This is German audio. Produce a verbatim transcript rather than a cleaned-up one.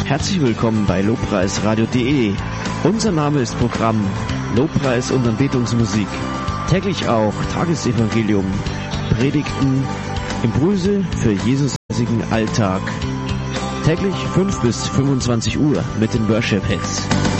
Herzlich willkommen bei lobpreisradio punkt de. Unser Name ist Programm Lobpreis und Anbetungsmusik. Täglich auch Tagesevangelium, Predigten, Impulse für Jesus-mäßigen Alltag. Täglich fünf bis fünfundzwanzig Uhr mit den Worship Hits.